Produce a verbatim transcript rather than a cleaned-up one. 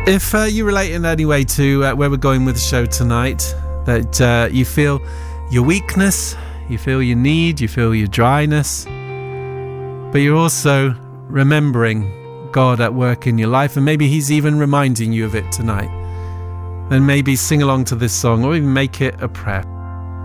If uh, you relate in any way to uh, where we're going with the show tonight, that uh, you feel your weakness, you feel your need, you feel your dryness, but you're also remembering God at work in your life, and maybe He's even reminding you of it tonight, then maybe sing along to this song or even make it a prayer.